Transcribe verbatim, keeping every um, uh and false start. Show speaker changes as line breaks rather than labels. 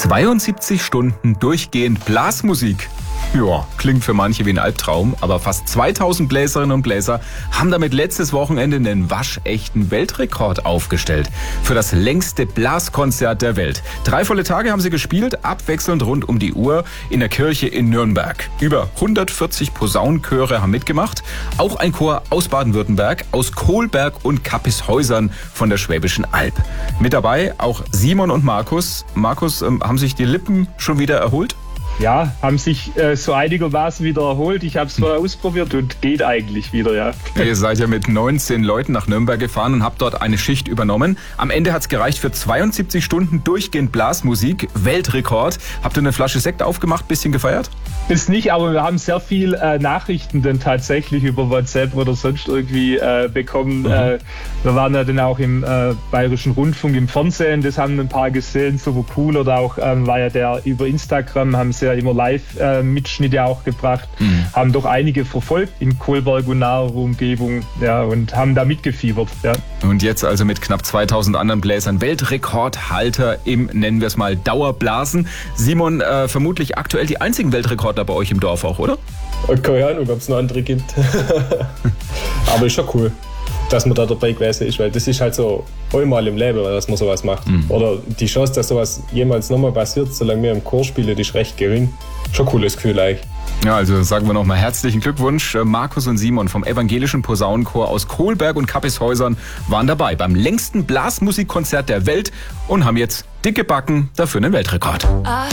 zweiundsiebzig Stunden durchgehend Blasmusik. Ja, klingt für manche wie ein Albtraum, aber fast zweitausend Bläserinnen und Bläser haben damit letztes Wochenende einen waschechten Weltrekord aufgestellt. Für das längste Blaskonzert der Welt. Drei volle Tage haben sie gespielt, abwechselnd rund um die Uhr in der Kirche in Nürnberg. Über hundertvierzig Posaunenchöre haben mitgemacht. Auch ein Chor aus Baden-Württemberg, aus Kolberg und Kappishäusern von der Schwäbischen Alb. Mit dabei auch Simon und Markus. Markus, ähm, haben sich die Lippen schon wieder erholt?
Ja, haben sich äh, so einigermaßen wieder erholt. Ich habe es vorher ausprobiert und geht eigentlich wieder, ja.
Ihr seid ja mit neunzehn Leuten nach Nürnberg gefahren und habt dort eine Schicht übernommen. Am Ende hat's gereicht für zweiundsiebzig Stunden durchgehend Blasmusik. Weltrekord. Habt ihr eine Flasche Sekt aufgemacht, bisschen gefeiert?
Das nicht, aber wir haben sehr viel äh, Nachrichten dann tatsächlich über WhatsApp oder sonst irgendwie äh, bekommen. Mhm. Äh, wir waren ja dann auch im äh, Bayerischen Rundfunk im Fernsehen, das haben ein paar gesehen, super cool. Oder auch ähm, war ja der über Instagram, haben sie ja immer Live-Mitschnitte äh, auch gebracht, mhm. haben doch einige verfolgt in Kolberg und naher Umgebung, ja, und haben da mitgefiebert. Ja.
Und jetzt also mit knapp zweitausend anderen Bläsern Weltrekordhalter im, nennen wir es mal, Dauerblasen. Simon, äh, vermutlich aktuell die einzigen Weltrekordler bei euch im Dorf auch, oder?
Keine Ahnung, ob es noch andere gibt. Aber ist schon cool, dass man da dabei gewesen ist, weil das ist halt so einmal im Leben, dass man sowas macht. Mhm. Oder die Chance, dass sowas jemals nochmal passiert, solange wir im Chor spielen, ist recht gering. Schon ein cooles Gefühl eigentlich.
Ja, also sagen wir nochmal herzlichen Glückwunsch. Markus und Simon vom evangelischen Posaunenchor aus Kolberg und Kappishäusern waren dabei beim längsten Blasmusikkonzert der Welt und haben jetzt dicke Backen dafür einen Weltrekord.